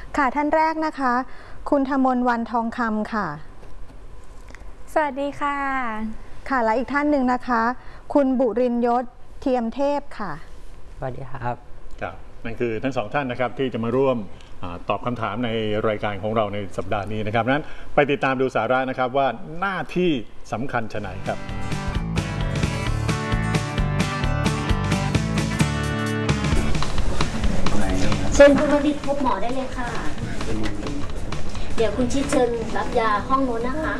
ค่ะท่านแรกนะคะคุณธมนวรรณทองคำค่ะสวัสดีค่ะค่ะและอีกท่านหนึ่งนะคะคุณบุรินทร์ยศเทียมเทพค่ะสวัสดีครับครับนั่นคือทั้งสองท่านนะครับที่จะมาร่วมตอบคำถามในรายการของเราในสัปดาห์นี้นะครับนั้นไปติดตามดูสาระนะครับว่าหน้าที่สำคัญชะไหนครับเชิญคุณบัณฑิตพบหมอได้เลยค่ะ เดี๋ยวคุณชิดเชิญรับยาห้องโน้นนะคะ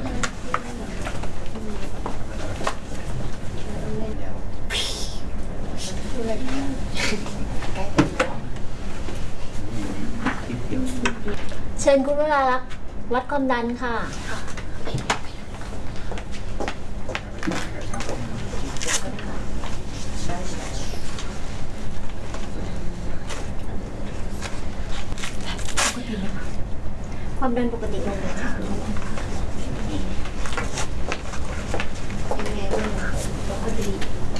เชิญคุณวราลักษณ์วัดความดันค่ะความดันปกติลงเลยค่ะยังไงบ้างปกติ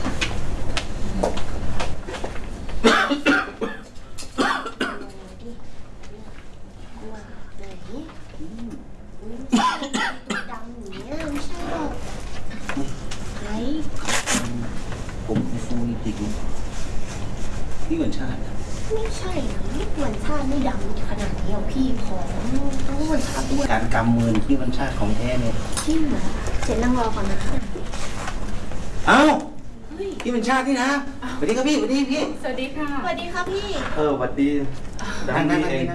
ดำอย่างเงี้ยไม่ใช่หรอกไหนผมฟูจริงพี่เหมือนชาติไม่ใช่นะไม่เหมือนชาติไม่ดำขนาดนี้พี่ผอมต้องเหมือนชาติด้วยการกำมือที่มันชาติของแท้เนี่ยจริงเหรอเสร็จนั่งรอก่อนนะเอ้าพี่เป็นชาตินี่นะสวัสดีครับพี่สวัสดีพี่สวัสดีค่ะสวัสดีครับพี่สวัสดีนั่งเอง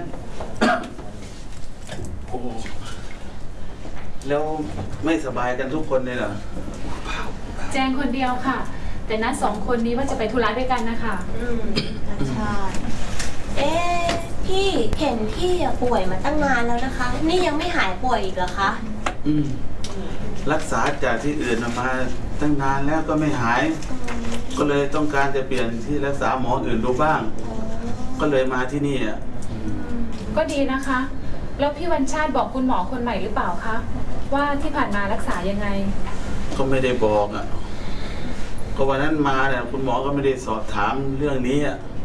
โอ้แล้วไม่สบายกันทุกคนเลยเหรอแจงคนเดียวค่ะแต่นัด2 คนนี้ว่าจะไปธุระด้วยกันนะคะใช่พี่เห็นพี่ป่วยมาตั้งนานแล้วนะคะนี่ยังไม่หายป่วยอีกเหรอคะรักษาจากที่อื่นมาตั้งนานแล้วก็ไม่หายก็เลยต้องการจะเปลี่ยนที่รักษาหมออื่นดูบ้างก็เลยมาที่นี่ก็ดีนะคะแล้วพี่วันชาติบอกคุณหมอคนใหม่หรือเปล่าคะว่าที่ผ่านมารักษายังไงก็ไม่ได้บอกก็วันนั้นมาเนี่ยคุณหมอก็ไม่ได้สอบถามเรื่องนี้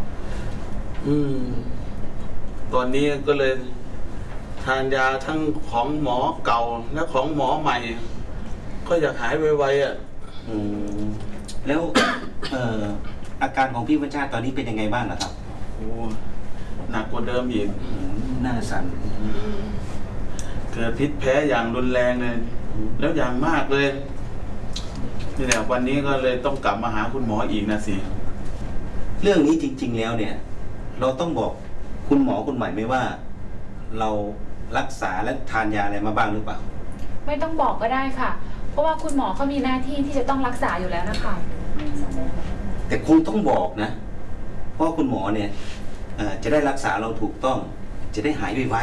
ตอนนี้ก็เลยทานยาทั้งของหมอเก่าและของหมอใหม่ก็อยากหายไวๆแล้ว อาการของพี่วัชชาติตอนนี้เป็นยังไงบ้างล่ะครับโอ้หนักกว่าเดิมอีกหน้าสั่นเกิดพิษแพ้อย่างรุนแรงเลยแล้วอย่างมากเลยนี่แหละวันนี้ก็เลยต้องกลับมาหาคุณหมออีกนะสิเรื่องนี้จริงๆแล้วเนี่ยเราต้องบอกคุณหมอคนใหม่ไหมว่าเรารักษาและทานยาอะไรมาบ้างหรือเปล่าไม่ต้องบอกก็ได้ค่ะเพราะว่าคุณหมอเขามีหน้าที่ที่จะต้องรักษาอยู่แล้วนะคะแต่คงต้องบอกนะเพราะคุณหมอเนี่ยจะได้รักษาเราถูกต้องจะได้หายไว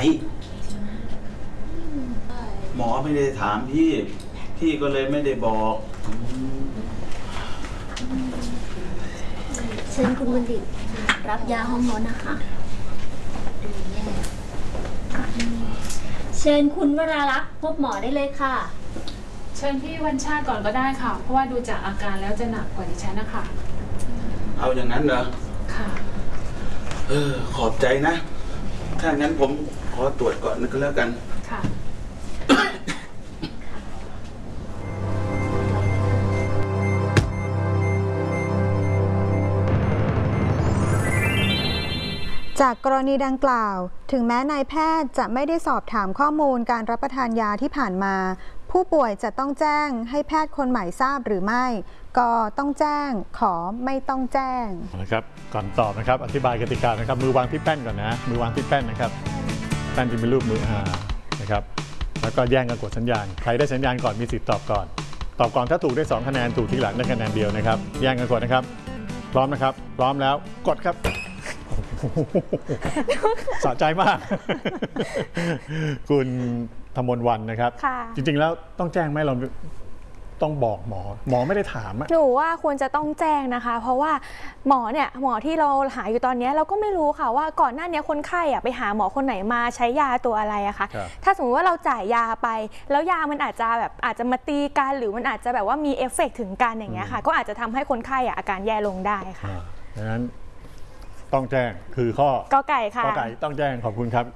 ๆหมอไม่ได้ถามพี่ก็เลยไม่ได้บอกเชิญคุณบัณฑิตรับยาห้องโน้นนะคะเชิญคุณวราลักษณ์พบหมอได้เลยค่ะเชิญพี่วันชาติก่อนก็ได้ค่ะเพราะว่าดูจากอาการแล้วจะหนักกว่าดิฉันนะคะเอาอย่างนั้นเหรอค่ะขอบใจนะถ้างั้นผมขอตรวจก่อนนึกแล้วกันค่ะจากกรณีดังกล่าวถึงแม้นายแพทย์จะไม่ได้สอบถามข้อมูลการรับประทานยาที่ผ่านมาผู้ป่วยจะต้องแจ้งให้แพทย์คนใหม่ทราบหรือไม่ก็ต้องแจ้งขอไม่ต้องแจ้งนะครับก่อนตอบนะครับอธิบายกติกานะครับมือวางที่แป้นก่อนนะมือวางที่แป้นนะครับแป้นที่เป็นรูปมือนะครับแล้วก็แย่งกันกดสัญญาณใครได้สัญญาณก่อนมีสิทธิ์ตอบก่อนถ้าถูกได้2 คะแนนถูกที่หลังได้คะแนนเดียวนะครับแย่งกันกดนะครับพร้อมนะครับพร้อมแล้วกดครับสะใจมากคุณธมนวรรณนะครับจริงๆแล้วต้องแจ้งไหมเราต้องบอกหมอไม่ได้ถามหนูว่าควรจะต้องแจ้งนะคะเพราะว่าหมอที่เราหาอยู่ตอนนี้เราก็ไม่รู้ค่ะว่าก่อนหน้านี้คนไข้ไปหาหมอคนไหนมาใช้ยาตัวอะไรอะคะถ้าสมมติว่าเราจ่ายยาไปแล้วยามันอาจจะมาตีกันหรือมันอาจจะแบบว่ามีเอฟเฟกต์ถึงกันอย่างเงี้ยค่ะก็อาจจะทำให้คนไข้อาการแย่ลงได้ค่ะดังนั้นต้องแจ้งคือข้อกอไก่ค่ะกอไก่ต้องแจ้งขอบคุณครับ